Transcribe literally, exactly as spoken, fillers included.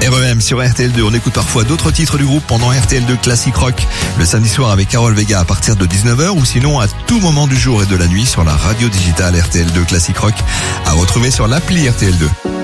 R E M sur R T L deux. On écoute parfois d'autres titres du groupe pendant R T L deux Classic Rock le samedi soir avec Carole Vega à partir de dix-neuf heures ou sinon à tout moment du jour et de la nuit sur la radio digitale R T L deux Classic Rock à retrouver sur l'appli R T L deux.